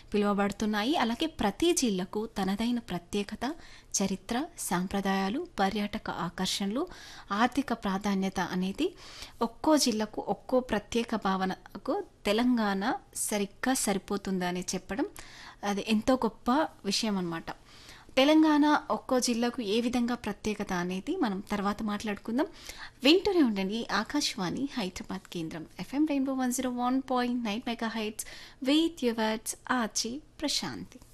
పిలువబడుతున్నాయి. అలాగే ప్రతి జిల్లాకు తనదైన ప్రత్యేకత, చరిత్ర, సాంప్రదాయాలు, పర్యాటక ఆకర్షణలు, ఆర్థిక ప్రాధాన్యత అనేది ఒక్కో జిల్లాకు ఒక్కో ప్రత్యేక భావనకు తెలంగాణ సరిగ్గా సరిపోతుందని చెప్పడం అది ఎంతో గొప్ప విషయం అన్నమాట. తెలంగాణ ఒక్కో జిల్లాకు ఏ విధంగా ప్రత్యేకత అనేది మనం తర్వాత మాట్లాడుకుందాం. వింటూనే ఉండండి ఆకాశవాణి హైదరాబాద్ కేంద్రం FM rainbow 101.9 mega heights with yours RG Prashanti.